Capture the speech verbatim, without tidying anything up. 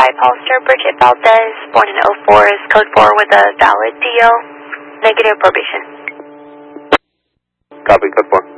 Pipe Holster, Bridget Valdez, born in oh four, is code four with a valid D O, negative probation. Copy, code four.